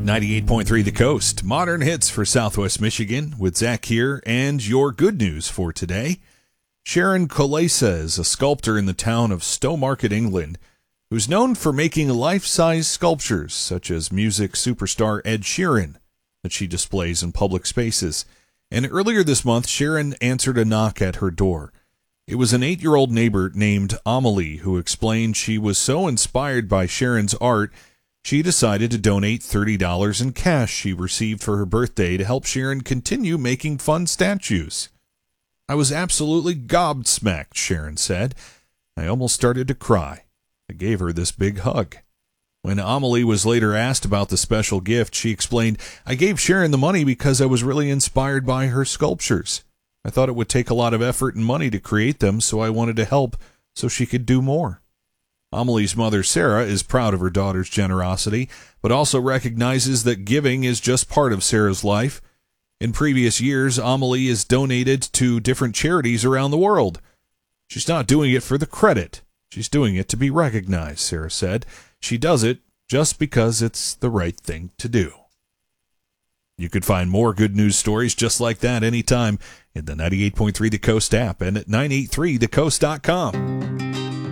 98.3 The Coast, modern hits for Southwest Michigan with Zach here, and your good news for today. Sharon Kolesa is a sculptor in the town of Stowmarket, England, who's known for making life-size sculptures, such as music superstar Ed Sheeran, that she displays in public spaces. And earlier this month, Sharon answered a knock at her door. It was an 8-year-old neighbor named Amelie who explained she was so inspired by Sharon's art, she decided to donate $30 in cash she received for her birthday to help Sharon continue making fun statues. "I was absolutely gobsmacked," Sharon said. "I almost started to cry. I gave her this big hug." When Amelie was later asked about the special gift, she explained, "I gave Sharon the money because I was really inspired by her sculptures. I thought it would take a lot of effort and money to create them, so I wanted to help so she could do more." Amelie's mother, Sarah, is proud of her daughter's generosity, but also recognizes that giving is just part of Sarah's life. In previous years, Amelie has donated to different charities around the world. "She's not doing it for the credit. She's doing it to be recognized," Sarah said. "She does it just because it's the right thing to do." You could find more good news stories just like that anytime in the 98.3 The Coast app and at 983thecoast.com.